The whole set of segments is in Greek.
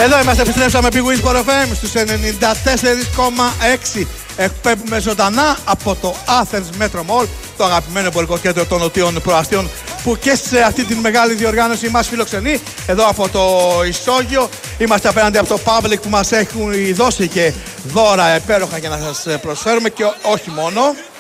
Εδώ είμαστε, επιστρέψαμε Big Wins for FM στους 94,6. Εκπέμπουμε ζωντανά από το Athens Metro Mall, το αγαπημένο εμπορικό κέντρο των νοτίων προαστίων, που και σε αυτή τη μεγάλη διοργάνωση μας φιλοξενεί. Εδώ από το ισόγειο είμαστε απέναντι από το public που μας έχουν δώσει και δώρα υπέροχα για να σας προσφέρουμε και όχι μόνο.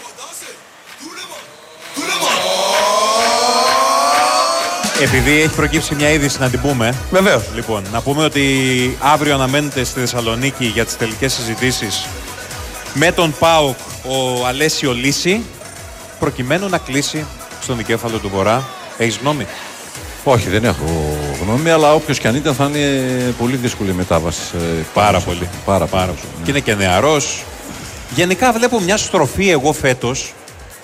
Επειδή έχει προκύψει μια είδηση να την πούμε. Βεβαίως. Λοιπόν, να πούμε ότι αύριο αναμένεται στη Θεσσαλονίκη για τις τελικές συζητήσεις με τον ΠΑΟΚ ο Αλέσιο Λύση, προκειμένου να κλείσει στον δικέφαλο του Βορρά. Έχεις γνώμη? Όχι, δεν έχω γνώμη, αλλά όποιος και αν ήταν θα είναι πολύ δύσκολη η μετάβαση. Πάρα πολύ. Πάρα πολύ. Ναι. Και είναι και νεαρός. Γενικά βλέπω μια στροφή εγώ φέτος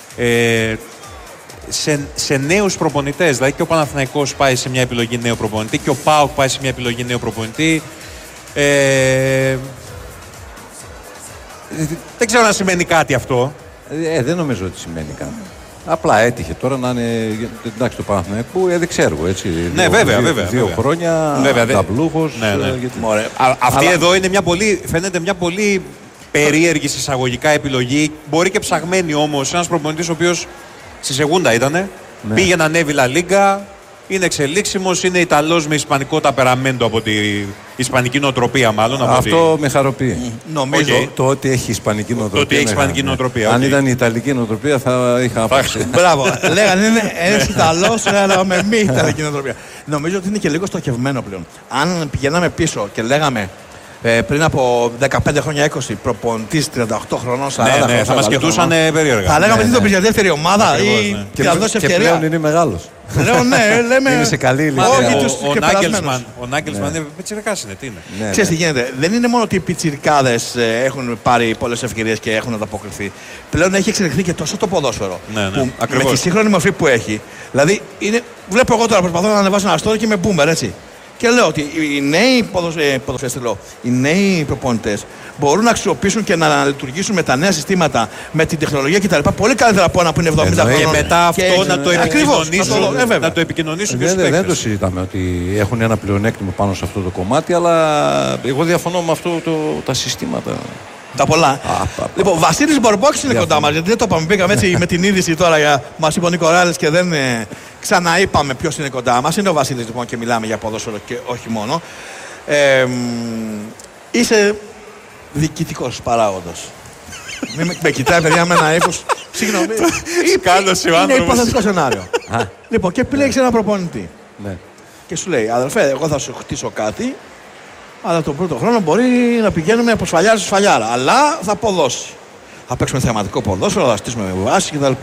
σε νέους προπονητές. Δηλαδή και ο Παναθηναϊκός πάει σε μια επιλογή νέου προπονητή και ο ΠΑΟΚ πάει σε μια επιλογή νέου προπονητή. Δεν ξέρω αν σημαίνει κάτι αυτό. Δεν νομίζω ότι σημαίνει κάτι. Απλά έτυχε τώρα να είναι. Εντάξει, το Παναθηναϊκό δεν ξέρω έτσι. Ναι, βέβαια. Δύο χρόνια ταμπλούχος. Ναι. Αυτή αλλά... εδώ είναι φαίνεται μια πολύ περίεργη εισαγωγικά επιλογή. Μπορεί και ψαγμένη όμως. Ένας προπονητής ο οποίος στη Σεγούντα ήτανε. Ναι. Πήγε να ανέβει Λα Λίγκα. Είναι εξελίξιμος, είναι Ιταλός με ισπανικό ταπεραμέντο από την ισπανική νοοτροπία, μάλλον. Αυτό με χαροποιεί. Νομίζω το ότι έχει ισπανική νοοτροπία. Αν ήταν η ιταλική νοοτροπία θα είχα απάξει. Μπράβο. Λέγανε είναι ένας Ιταλός, αλλά με μη ιταλική νοοτροπία. Νομίζω ότι είναι και λίγο στοχευμένο πλέον. Αν πηγαίναμε πίσω και λέγαμε πριν από 15 χρόνια, 20 προπονητής 38 χρονών, 40 χρόνια. Θα μας σκεφτούσαν περίεργα. Θα λέγαμε τι το πει για δεύτερη ομάδα ή θα δώσει ευκαιρία. Και πλέον είναι μεγάλος. Λέμε. Είναι σε καλή ηλικία. Ο Νάγκελσμαν είναι πιτσιρικάς, τι είναι. Ξέρεις τι γίνεται. Δεν είναι μόνο ότι οι πιτσιρικάδες έχουν πάρει πολλές ευκαιρίες και έχουν ανταποκριθεί. Πλέον έχει εξελιχθεί και τόσο το ποδόσφαιρο. Που με τη σύγχρονη μορφή που έχει. Δηλαδή, βλέπω εγώ τώρα προσπαθώ να ανεβάσω ένα story και με boomer, έτσι. Και λέω ότι οι νέοι οι νέοι προπονητές μπορούν να αξιοποιήσουν και να λειτουργήσουν με τα νέα συστήματα, με την τεχνολογία κτλ. Πολύ καλύτερα από ένα που είναι 70 χρόνια. Και μετά αυτό να το επικοινωνήσουν και στους παίκτες. Δεν το συζητάμε ότι έχουν ένα πλεονέκτημα πάνω σε αυτό το κομμάτι, αλλά εγώ διαφωνώ με αυτό τα συστήματα. Τα πολλά. Λοιπόν, Βασίλης Μπορμπόκης είναι κοντά μας, γιατί δεν το είπαμε. Πήγαμε έτσι με την είδηση τώρα. Μας είπε ο Νικοράλης και δεν ξαναείπαμε ποιος είναι κοντά μας. Είναι ο Βασίλης λοιπόν και μιλάμε για ποδόσφαιρο και όχι μόνο. Είσαι διοικητικός παράγοντας. Με κοιτάει παιδιά με ένα ύφος. Συγγνώμη. Είναι υποθετικό σενάριο. Λοιπόν, και επιλέγεις ένα προπονητή. Και σου λέει, αδελφέ, εγώ θα σου χτίσω κάτι. Αλλά τον πρώτο χρόνο μπορεί να πηγαίνουμε από σφαλιάρα σε σφαλιάρα. Αλλά θα αποδώσει. Θα παίξουμε θεαματικό ποδόσφαιρο, θα στήσουμε με βάση κτλ.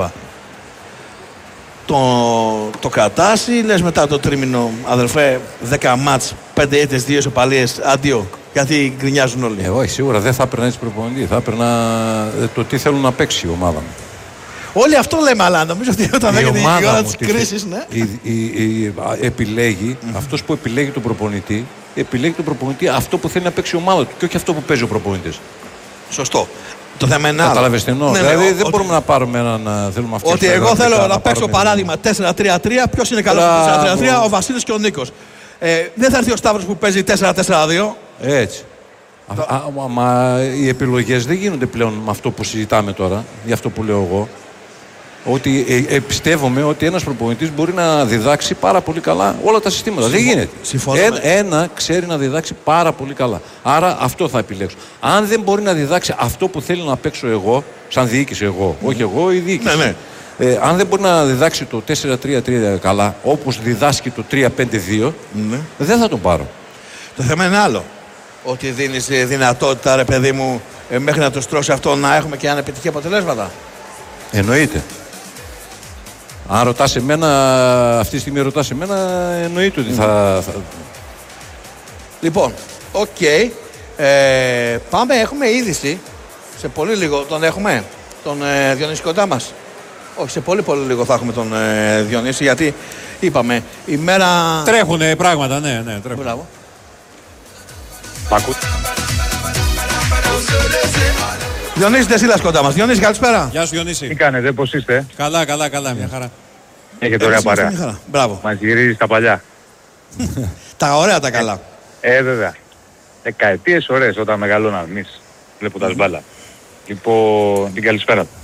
Το κρατάσει, λες μετά το τρίμηνο, αδελφέ, 10 μάτς, 5 ήττες, 2 ισοπαλίες, αντίο. Γιατί γκρινιάζουν όλοι. Όχι, σίγουρα δεν θα έπαιρνα έτσι προπονητή. Θα έπαιρνα το τι θέλουν να παίξει η ομάδα μου. Όλοι αυτό λέμε, αλλά νομίζω ότι όταν έγινε η ώρα της κρίσης, ναι. Επιλέγει, αυτός που επιλέγει τον προπονητή, επιλέγει τον προπονητή αυτό που θέλει να παίξει η ομάδα του και όχι αυτό που παίζει ο προπονητής. Σωστό. Το θέμα είναι άλλο. Κατάλαβες τι εννοώ. Δηλαδή δεν μπορούμε να πάρουμε έναν. Θέλουμε αυτό. Ότι εγώ θέλω να παίξω παράδειγμα 4-3-3. Ποιος είναι καλός στο 4-3-3, ο Βασίλης και ο Νίκος. Δεν θα έρθει ο Σταύρος που παίζει 4-4-2. Έτσι. Μα οι επιλογές δεν γίνονται πλέον με αυτό που συζητάμε τώρα, για αυτό που λέω εγώ. Ότι πιστεύουμε ότι ένας προπονητής μπορεί να διδάξει πάρα πολύ καλά όλα τα συστήματα. Δεν γίνεται. Ένα ξέρει να διδάξει πάρα πολύ καλά. Άρα αυτό θα επιλέξω. Αν δεν μπορεί να διδάξει αυτό που θέλει να παίξω εγώ, σαν διοίκηση εγώ, όχι εγώ, η διοίκηση. Ναι. Αν δεν μπορεί να διδάξει το 4-3-3 καλά, όπως διδάσκει το 3-5-2, δεν θα τον πάρω. Το θέμα είναι άλλο. Ότι δίνεις δυνατότητα, ρε παιδί μου, μέχρι να το στρώσει αυτό να έχουμε και ανεπιτυχή αποτελέσματα. Εννοείται. Αν ρωτάς εμένα, αυτή τη στιγμή ρωτάς εμένα, εννοείται ότι θα... Λοιπόν, οκ. Πάμε, έχουμε είδηση. Σε πολύ λίγο τον έχουμε, τον Διονύση κοντά μας. Όχι, σε πολύ λίγο θα έχουμε τον Διονύση, γιατί είπαμε, η μέρα... Τρέχουνε πράγματα, ναι, τρέχουν. Μπράβο. Διονύση Δεσίλας κοντά μας. Διονύση, καλησπέρα. Γεια σου Διονύση. Τι κάνετε, πώς είστε? Καλά, μια χαρά. Έχετε ωραία παρέα. Μπράβο. Μας γυρίζει τα παλιά. Τα ωραία τα καλά. Βέβαια. δεκαετίες ωραίες όταν μεγαλώναμε εμείς βλέποντας μπάλα. Λοιπόν, την καλησπέρα του.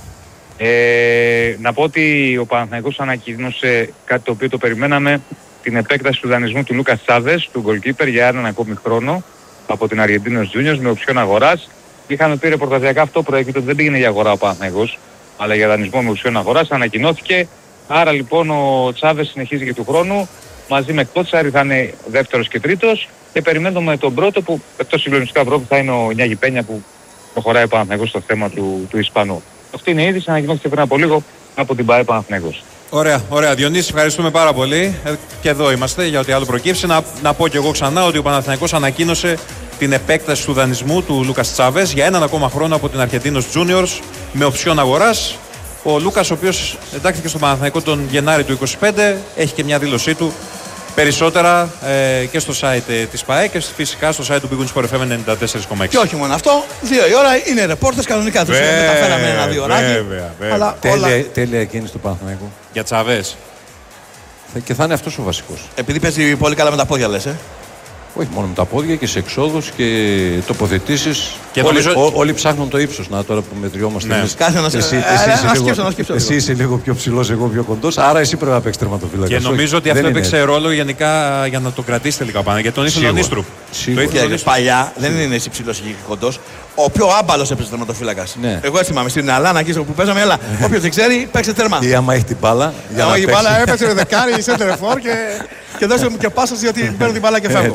Να πω ότι ο Παναθηναϊκός ανακοίνωσε κάτι το οποίο το περιμέναμε, την επέκταση του δανεισμού του Λούκας Τσάβες, του goalkeeper, για έναν ακόμη χρόνο από την Αργεντίνος Juniors με οψιόν αγοράς. Είχαμε πει ρεπορταζιακά, αυτό προέκυψε ότι δεν πήγαινε για αγορά ο Παναθηναϊκός, αλλά για δανεισμό με οψιόν αγοράς. Ανακοινώθηκε. Άρα λοιπόν ο Τσάβες συνεχίζει και του χρόνου. Μαζί με Κότσαρη θα είναι δεύτερος και τρίτος. Και περιμένουμε τον πρώτο που εκτός συγκλονιστικά πρώτο θα είναι ο Νιάγι Πένια που προχωράει ο Παναθηναϊκός στο θέμα του Ισπανού. Αυτή είναι η είδηση, ανακοινώθηκε πριν από λίγο από την ΠΑΕ Παναθηναϊκός. Ωραία, ωραία. Διονύση, ευχαριστούμε πάρα πολύ. Και εδώ είμαστε για ό,τι άλλο προκύψει. Να πω και εγώ ξανά ότι ο Παναθηναϊκός ανακοίνωσε την επέκταση του δανεισμού του Λούκας Τσάβες για έναν ακόμα χρόνο από την Αργεντίνος Juniors με οψιόν αγοράς. Ο Λούκας, ο οποίος εντάχθηκε στο Παναθηναϊκό τον Γενάρη του 2025, έχει και μια δήλωσή του. Περισσότερα και στο site της ΠΑΕ και φυσικά στο site του Big Win Sport FM 94,6. Και όχι μόνο αυτό, 2 η ώρα είναι ρεπόρτες κανονικά. Τους μεταφέραμε ένα-δύο ωράκι. Βέβαια. Τέλεια κίνηση του Παναθηναϊκού. Για Τσαβές. Και θα είναι αυτός ο βασικός. Επειδή παίζει πολύ καλά με τα πόδια, λες, Όχι μόνο με τα πόδια και σε εξόδους και τοποθετήσεις. Και όλοι ψάχνουν το ύψος. Να τώρα που μετριόμαστε. Ναι. Κάτσε να σκέψω. Εσύ είσαι λίγο πιο ψηλός, εγώ πιο κοντός. Άρα εσύ πρέπει να παίξεις τερματοφύλακα. Και νομίζω ότι αυτό έπαιξε ρόλο γενικά για να το κρατήσετε λίγο πάνω. Γιατί τον ήθελε τον Ίστρου. Παλιά δεν είναι εσύ ψηλός και κοντός. Ο πιο άμπαλος έπαιζε τερματοφύλακας. Ναι. Εγώ έτσι θυμάμαι στην Αλάνα που παίζαμε. Αλλά όποιος δεν ξέρει, παίξε τέρμα. Ή άμα έχει την μπάλα. Άμα έχει την μπάλα, έπαιζε δεκάρι, σέντερφορ και δώσε μου και πάσα γιατί παίρνω την μπάλα και φεύγω.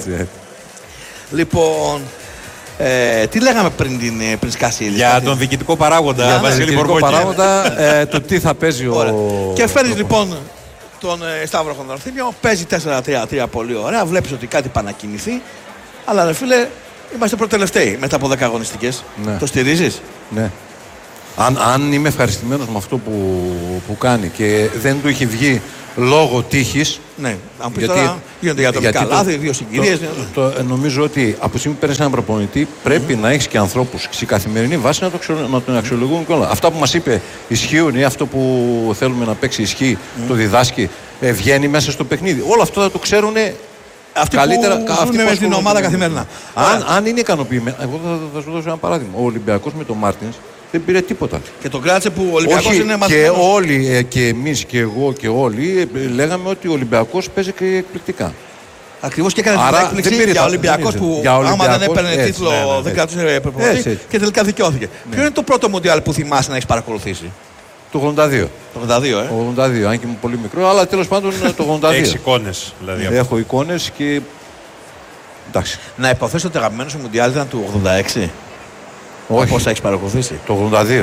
Λοιπόν, τι λέγαμε πριν σκάσει η για τον διοικητικό παράγοντα, Βασίλη Μπορκόκη. Παράγοντα, το τι θα παίζει Και φέρνεις λοιπόν τον Σταύρο Χονδραθήμιο, παίζει 4-3-3 πολύ ωραία, βλέπεις ότι κάτι πάει να κινηθεί, αλλά ρε φίλε, είμαστε προτελευταίοι μετά από 10 αγωνιστικές. Ναι. Το στηρίζεις? Ναι. Αν είμαι ευχαριστημένος με αυτό που κάνει και δεν του έχει βγει λόγω τύχης. Ναι, αν πεις τώρα γίνονται για ατομικά λάθη, δύο συγκυρίες. Νομίζω ότι από τη στιγμή που παίρνεις έναν προπονητή πρέπει να έχεις και ανθρώπους σε καθημερινή βάση να τον αξιολογούν και όλα. Αυτά που μας είπε ισχύουν ή αυτό που θέλουμε να παίξει ισχύει, το διδάσκει, βγαίνει μέσα στο παιχνίδι. Όλο αυτό θα το ξέρουν αυτοί καλύτερα που ζουν με την ομάδα καθημερινά. Αν είναι ικανοποιημένοι. Εγώ θα σου δώσω ένα παράδειγμα. Ο Ολυμπιακός με τον Μάρτινς δεν πήρε τίποτα. Και τον κράτησε που ο Ολυμπιακός είναι μαθημένος. Και όλοι, και εμείς και εγώ και όλοι, λέγαμε ότι ο Ολυμπιακός παίζει και εκπληκτικά. Ακριβώς και έκανε την έκπληξη για Ολυμπιακός που άμα δεν έπαιρνε τίτλο δεν κρατούσε προπονητή και τελικά δικαιώθηκε. Ποιο είναι το πρώτο Μουντιάλ που θυμάσαι να έχεις παρακολουθήσει? Το 82. Το 82, Το 82, αν και είμαι πολύ μικρό, αλλά τέλος πάντων το 82. Έχεις εικόνες δηλαδή. Έχω εικόνες και. Εντάξει. Να υποθέσω ότι το αγαπημένο σου Μουντιάλ ήταν του 86. Όχι. Πώς έχεις παρακολουθήσει? Το 82.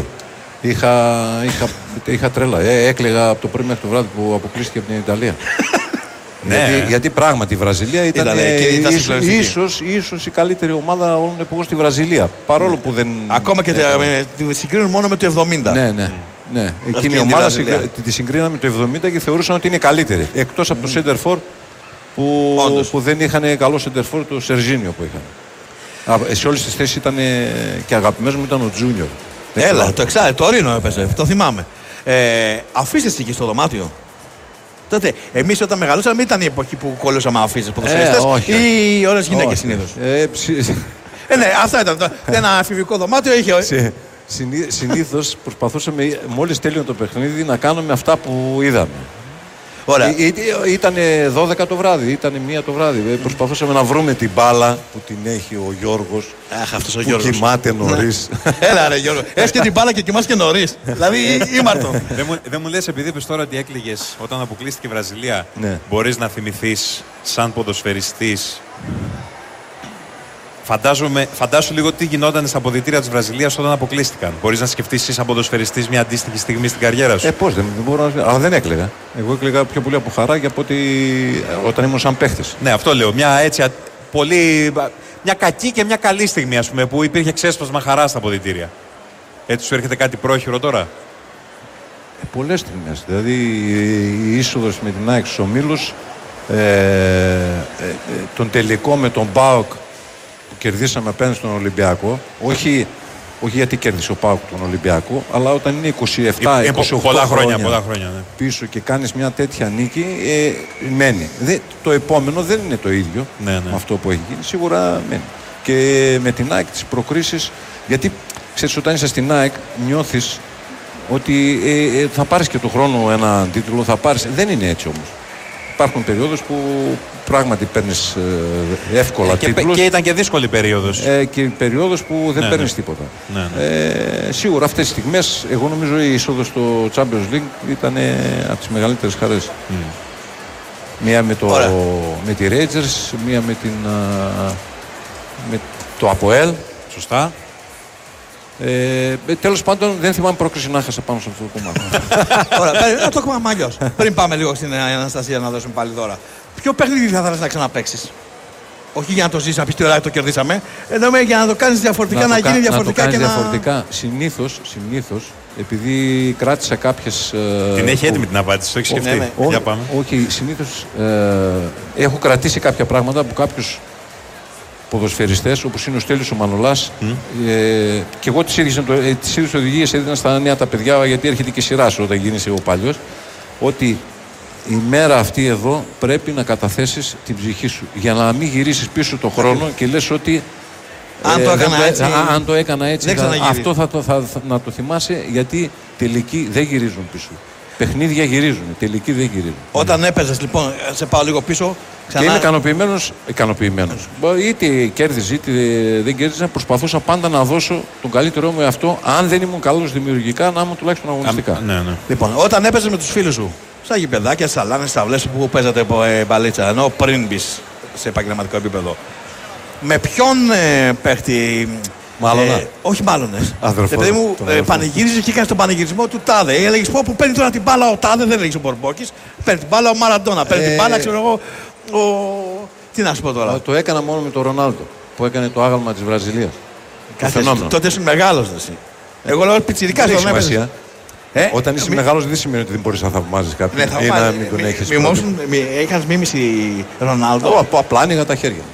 Είχα τρέλα. Έκλαιγα από το πρωί μέχρι το βράδυ που αποκλείστηκε από την Ιταλία. Γιατί πράγματι η Βραζιλία ήταν ίσως η καλύτερη ομάδα όλων εποχών στη Βραζιλία. Παρόλο που δεν. Ακόμα και τη συγκρίνουν μόνο με το 70. Ναι. Εκείνη η ομάδα τη συγκρίναμε το 70 και θεωρούσαν ότι είναι καλύτερη. Εκτός από το Σέντερφορ που δεν είχαν καλό Σέντερφορ, το Σερζίνιο που είχαν. Σε όλες τις θέσεις ήταν και αγαπημένος μου ήταν ο Τζούνιορ. Έλα, το εξάρι, το Ρήνο έπαιζε, το θυμάμαι. Αφήσεις εκεί στο δωμάτιο. Τότε, εμείς όταν μεγαλώσαμε ήταν η εποχή που κόλλωσαμε αφήσεις ποδοσφαιριστές ή όλες γυναίκες συνήθως. Ναι, αυτά ήταν. Ένα αφηβικό δωμάτιο είχε. Συνήθως προσπαθούσαμε μόλις τέλειωνε το παιχνίδι να κάνουμε αυτά που είδαμε. Ωραία. Ήταν 12 το βράδυ, ήταν 1 το βράδυ. Προσπαθούσαμε να βρούμε την μπάλα που την έχει ο Γιώργος. Αχ, αυτός ο που Γιώργος. Κοιμάται νωρίς. Έλα ρε Γιώργο. Έχεις και την μπάλα και κοιμάσαι και νωρίς. Δηλαδή ήμαρτο. Δεν μου λες, επειδή είπες τώρα ότι έκλαιγες όταν αποκλείστηκε η Βραζιλία, ναι. Μπορείς να θυμηθείς σαν ποδοσφαιριστής? Φαντάσου λίγο τι γινόταν στα αποδυτήρια της Βραζιλίας όταν αποκλείστηκαν. Μπορείς να σκεφτείς εσύ σαν ποδοσφαιριστής μια αντίστοιχη στιγμή στην καριέρα σου? Πώς, δεν μπορώ να. Αλλά δεν έκλαιγα. Εγώ έκλαιγα πιο πολύ από χαρά και από ότι όταν ήμουν σαν παίχτης. Ναι, αυτό λέω. Μια κακή και μια καλή στιγμή, ας πούμε, που υπήρχε ξέσπασμα χαρά στα αποδυτήρια. Έτσι σου έρχεται κάτι πρόχειρο τώρα? Πολλές στιγμές. Δηλαδή η είσοδος με την ΑΕΚ στους ομίλους, τον τελικό με τον ΠΑΟΚ που κερδίσαμε απέναντι στον Ολυμπιακό, όχι γιατί κέρδισε ο ΠΑΟΚ τον Ολυμπιακό, αλλά όταν είναι 27-28 πολλά χρόνια ναι. Πίσω και κάνεις μια τέτοια νίκη, μένει. Το επόμενο δεν είναι το ίδιο με αυτό που έχει γίνει, σίγουρα μένει. και με την ΑΕΚ τις προκρίσεις. Γιατί ξέρεις, όταν είσαι στην ΑΕΚ νιώθεις ότι θα πάρεις και του χρόνου ένα τίτλο, θα πάρεις. Δεν είναι έτσι όμως. Υπάρχουν περίοδους που πράγματι παίρνεις εύκολα τίτλους. Και ήταν και δύσκολη περίοδος. Και περίοδος που δεν παίρνεις τίποτα. Σίγουρα αυτές τις στιγμές, εγώ νομίζω η είσοδος στο Champions League ήταν από τις μεγαλύτερες χαρές. Μία με τη Rangers, μία με το ΑΠΟΕΛ. Σωστά. Τέλος πάντων, δεν θυμάμαι πρόκριση να χάσα πάνω σε αυτό το κομμάτι. Ωραία, να το πούμε αλλιώς. Πριν πάμε λίγο στην Αναστασία να δώσουμε πάλι δώρα. Ποιο παιχνίδι θα ήθελες να ξαναπαίξεις? Όχι για να το ζήσεις, να πεις τι ωραία το κερδίσαμε. Εννοούμε για να το κάνεις διαφορετικά, να γίνει διαφορετικά και διαφορετικά. Συνήθως, επειδή κράτησα κάποιες. Την έχει έτοιμη την απάντηση, το έχει σκεφτεί. Για πάμε. Όχι, συνήθως έχω κρατήσει κάποια πράγματα από κάποιους ποδοσφαιριστές, όπως είναι ο Στέλιος ο Μανολάς, και εγώ τις ίδιες οδηγίες έδινα στα νέα τα παιδιά, γιατί έρχεται και σειρά σου όταν γίνεις ο παλιός, ότι η μέρα αυτή εδώ πρέπει να καταθέσεις την ψυχή σου για να μην γυρίσεις πίσω το χρόνο και λες ότι αν το έκανα έτσι αυτό να το θυμάσαι, γιατί τελικοί δεν γυρίζουν πίσω. Παιχνίδια γυρίζουν, τελικοί δεν γυρίζουν. Όταν έπαιζες λοιπόν, σε πάω λίγο πίσω. Ξανά... Και είμαι ικανοποιημένος. Είτε κέρδιζε είτε δεν κέρδιζε, προσπαθούσα πάντα να δώσω τον καλύτερό μου εαυτό. Αν δεν ήμουν καλός δημιουργικά, να ήμουν τουλάχιστον αγωνιστικά. Ναι. Λοιπόν, όταν έπαιζες με τους φίλους σου, στα γηπεδάκια, στις σαλάνες, στις αυλές που παίζατε μπαλίτσα, ενώ πριν μπεις σε επαγγελματικό επίπεδο, με ποιον παίχτη. Όχι μάλλον. Επειδή μου πανηγύριζε και έκανε τον πανηγυρισμό του Τάδε. Έλεγε που παίρνει τώρα την μπάλα ο Τάδε, δεν έλεγε ο Μπορμπόκης. Παίρνει την μπάλα ο Μαραντόνα. Παίρνει την μπάλα, ξέρω εγώ. Τι να σου πω τώρα. Το έκανα μόνο με τον Ρονάλντο που έκανε το άγαλμα της Βραζιλίας. Τότε ήσουν μεγάλος. Εγώ λέω πιτσιρικά στον έπαιζε. Όταν είσαι μεγάλος δεν σημαίνει ότι δεν μπορείς να θαυμάζεις κάποιον ή να μην τον έχεις. Είχαν μίμηση Ρονάλντο. Απλά άνοιγα τα χέρια.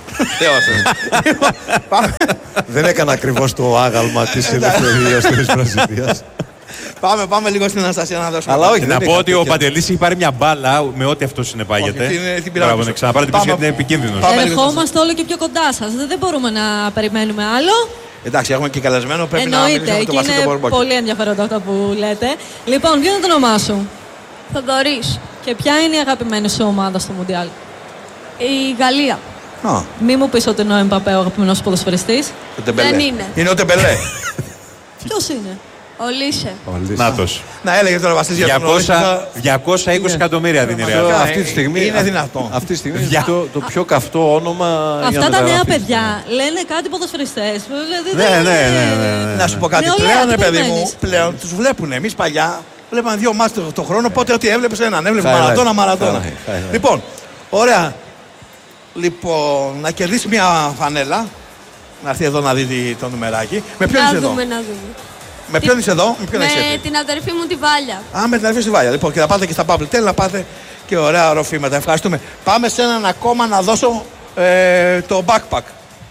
Δεν έκανα ακριβώς το άγαλμα της ελευθερίας της Βραζιλίας. Πάμε λίγο στην Αναστασία να δώσουμε. Αλλά όχι, να πω ότι ο Παντελής έχει πάρει μια μπάλα με ό,τι αυτό συνεπάγεται. Μπράβο, να ξαναπάρετε πίσω γιατί είναι επικίνδυνος. Ερχόμαστε όλο και πιο κοντά σας. Δεν μπορούμε να περιμένουμε άλλο. Εντάξει, έχουμε και καλεσμένο. Πρέπει να μιλήσουμε με τον Βασίλη Μπορμπόκη. Είναι πολύ ενδιαφέροντα αυτό που λέτε. Λοιπόν, ποιο είναι το όνομά σου? Θοδωρής. Και ποια είναι η αγαπημένη σου ομάδα στο Μουντιάλ? Η Γαλλία. Μη μου πεις ότι είναι ο Εμπαπέ ο αγαπημένος ποδοσφαιριστής. Δεν είναι. Είναι ο Τεμπελέ. Ποιος είναι? Ο Λίσε. Νάτος. Να έλεγε τώρα Βασίλη 220 εκατομμύρια δίνει Ρεάλ. Αυτή τη στιγμή είναι δυνατόν. Αυτή τη στιγμή το πιο καυτό όνομα. Αυτά τα νέα παιδιά λένε κάτι ποδοσφαιριστές. Ναι. Να σου πω κάτι. Πλέον, παιδί μου, πλέον τους βλέπουν. Εμείς παλιά βλέπαμε 2 μάτς το χρόνο. Πότε ό,τι έβλεπες έναν. Έβλεπε Μαραντόνα. Λοιπόν, ωραία. Λοιπόν, να κερδίσει μια φανέλα. Να έρθει εδώ να δει το νουμεράκι. Με ποιον είσαι εδώ? Με ποιον είσαι εδώ? Με την αδερφή μου τη Βάλια. Με την αδερφή σου Βάλια. Λοιπόν, και θα πάτε και στα Bubble Tel να πάτε και ωραία ροφήματα. Ευχαριστούμε. Πάμε σε έναν ακόμα να δώσω το backpack.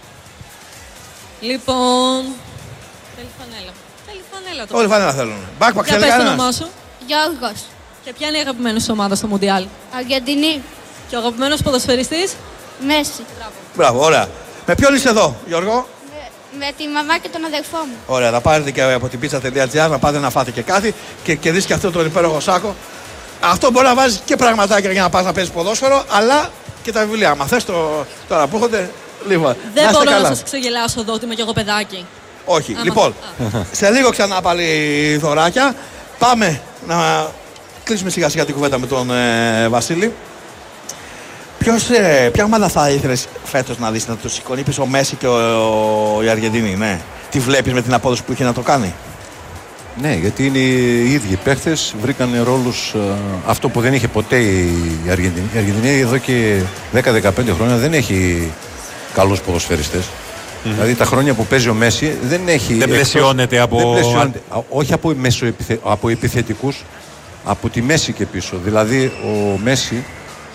Λοιπόν. Θέλει φανέλα. Όλοι φανέλα θέλουν. Backpack θέλει κανένας? το όνομά σου? Γιώργος. Και ποια είναι η αγαπημένη σου ομάδα στο Μουντιάλ? Αργεντινή. Και ο αγαπημένος ποδοσφαιριστής? Μέση. Μπράβο, ωραία. Με ποιον είσαι εδώ, Γιώργο? Με τη μαμά και τον αδερφό μου. Ωραία, θα πάρετε και από την pizza.gr να πάτε να φάτε και κάτι και κερδίσει και αυτό το υπέροχο σάκο. Αυτό μπορεί να βάζει και πραγματάκια για να πας να παίζεις ποδόσφαιρο, αλλά και τα βιβλία. Μα θες τώρα που έχετε. Λοιπόν, δεν μπορώ να σας ξεγελάσω εδώ ότι είμαι κι εγώ παιδάκι. Όχι. Λοιπόν, σε λίγο ξανά πάλι δωράκια. Πάμε να κλείσουμε σιγά σιγά την κουβέντα με τον Βασίλη. Ποια ομάδα θα ήθελες φέτος να δεις να το σηκώνει? Είπες ο Μέση και η Αργεντινή, ναι. Τι βλέπεις με την απόδοση που είχε να το κάνει? Ναι, γιατί είναι οι ίδιοι παίχτες, βρήκαν ρόλους, αυτό που δεν είχε ποτέ η Αργεντινή. Η Αργεντινή εδώ και 10-15 χρόνια δεν έχει καλούς ποδοσφαιριστές. Δηλαδή τα χρόνια που παίζει ο Μέση δεν έχει. Δεν πλαισιώνεται από. Όχι από επιθετικούς, από τη μέση και πίσω. Δηλαδή ο Μέση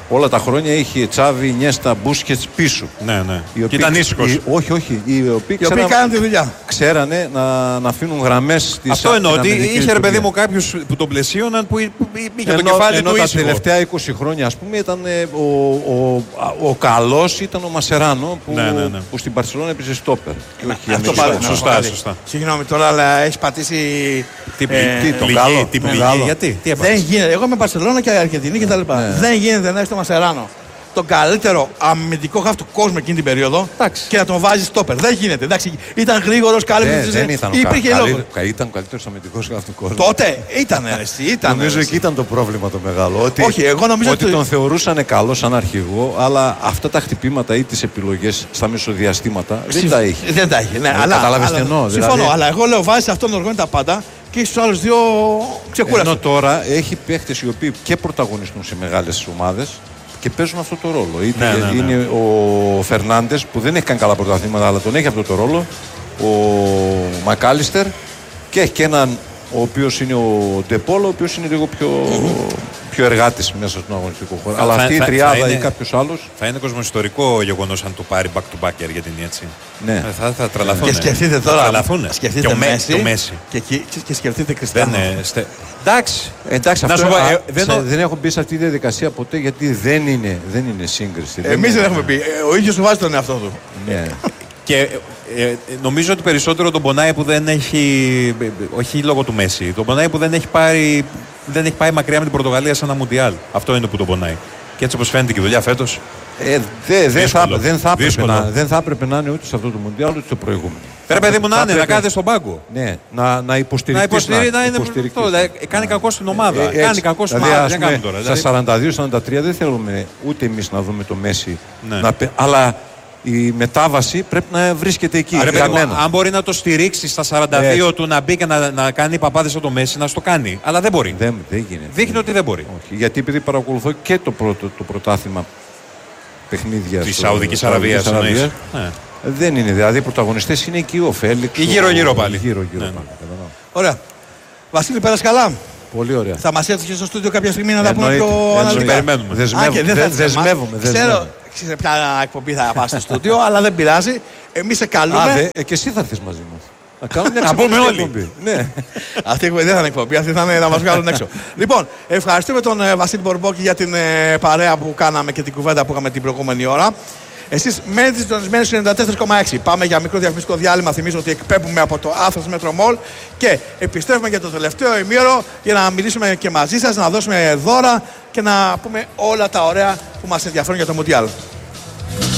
όλα τα χρόνια είχε Τσάβη, Νιέστα, Μπούσκετς πίσω. Ναι. Και ήταν ήσυχος. Όχι. Οι οποίοι κάναν τη δουλειά. Ξέρανε να αφήνουν γραμμές. Αυτό εννοώ. Ότι είχε ρε παιδί μου κάποιους που τον πλαισίωναν που είχε το κεφάλι του ήσυχο. Τα τελευταία 20 χρόνια, ας πούμε, ήταν ο καλός ήταν ο Μασεράνο που στην Μπαρσελόνα έπαιζε στόπερ. Σωστά. Συγγνώμη τώρα, αλλά έχει πατήσει. Την πληγή. Γιατί. Δεν γίνεται. Εγώ είμαι Μπαρσελόνα και Αργεντινή κτλ. Δεν γίνεται να έχει το Μασεράνο τον καλύτερο αμυντικό χαφ του κόσμου εκείνη την περίοδο και να τον βάζει στόπερ. Δεν γίνεται. Εντάξει, ήταν γρήγορο, καλύτερο. Δεν ήταν ο καλύτερο αμυντικό χαφ του κόσμου. Τότε ήταν. Νομίζω εκεί ήταν το πρόβλημα το μεγάλο. Όχι, εγώ νομίζω ότι τον θεωρούσαν καλό σαν αρχηγό, αλλά αυτά τα χτυπήματα ή τι επιλογές στα μεσοδιαστήματα δεν τα είχε. Δεν τα είχε. Κατάλαβε τι εννοώ. Συμφωνώ, αλλά εγώ λέω βάζει αυτόν τον οργάνο τα πάντα και στους άλλους δύο ξεκούρασε. Ενώ τώρα έχει παίχτες οι οποίοι και πρωταγωνιστούν σε μεγάλες ομάδες και παίζουν αυτό το ρόλο. Είναι ο Φερνάντες που δεν έχει κάνει καλά πρωταθλήματα, αλλά τον έχει αυτό το ρόλο. Ο Μακάλιστερ και έχει και έναν ο οποίος είναι ο Ντεπόλο, ο οποίος είναι λίγο πιο εργάτης μέσα στον αγωνιστικό χώρο. Αλλά αυτή η τριάδα ή κάποιος άλλος. Θα είναι κοσμοϊστορικό γεγονός αν το πάρει back to back η Αργεντινή, έτσι. Ναι. Θα τρελαθούν. Και σκεφτείτε τώρα. Σκεφτείτε το Μέση. Και σκεφτείτε Κριστιάνο. Εντάξει, δεν έχω μπει σε αυτή τη διαδικασία ποτέ γιατί δεν είναι σύγκριση. Εμείς δεν έχουμε πει. Ο ίδιος βάζει τον εαυτό του. Ναι. Και νομίζω ότι περισσότερο τον πονάει που δεν έχει. Όχι λόγω του Μέση. Τον πονάει που δεν έχει πάει μακριά με την Πορτογαλία σε ένα Μουντιάλ. Αυτό είναι που τον πονάει. Και έτσι όπως φαίνεται και η δουλειά φέτος. Δεν θα έπρεπε να είναι ούτε σε αυτό το Μουντιάλ ούτε στο προηγούμενο. Πρέπει παιδί μου να είναι, να κάθεται στον πάγκο. Ναι, να υποστηριχθεί. Κάνει κακό στην ομάδα. Κάνει κακό στην ομάδα. Στα 42-43 δεν θέλουμε ούτε εμείς να δούμε το Μέση. Αλλά η μετάβαση πρέπει να βρίσκεται εκεί. Αν μπορεί να το στηρίξει στα 42 του να μπει και να κάνει παπάδες στο Μέση, να το κάνει. Αλλά δεν μπορεί. Δεν γίνεται. Δείχνει ότι δεν μπορεί. Όχι, γιατί επειδή παρακολουθώ και το πρωτάθλημα παιχνίδια της Σαουδικής Αραβίας. Δεν είναι. Δηλαδή οι πρωταγωνιστές είναι εκεί ο Φέλιξ. Γύρω-γύρω πάλι. Ωραία. Βασίλη, πέρασε καλά. Πολύ ωραία. Θα μας έρθει και στο στούντιο κάποια στιγμή να τα πούμε πιο αναλυτικά. Δεσμεύομαι. Ξέρω ποια εκπομπή θα πας στο στούντιο, αλλά δεν πειράζει. Εμείς σε καλούμε. Και εσύ θα έρθεις μαζί μας. Να κάνουμε μια πούμε όλοι. Ναι. Αυτή η εκπομπή δεν θα είναι εκπομπή, αυτή θα είναι να μας βγάλουν έξω. Λοιπόν, ευχαριστούμε τον Βασίλη Μπορμπόκη για την παρέα που κάναμε και την κουβέντα που είχαμε την προηγούμενη ώρα. Εσείς μένετε συντονισμένοι στο 94,6. Πάμε για μικρό διαφημιστικό διάλειμμα. Θυμίζω ότι εκπέμπουμε από το Athens Metro Mall και επιστρέφουμε για το τελευταίο ημίωρο για να μιλήσουμε και μαζί σας, να δώσουμε δώρα και να πούμε όλα τα ωραία που μας ενδιαφέρουν για το Μουντιάλ.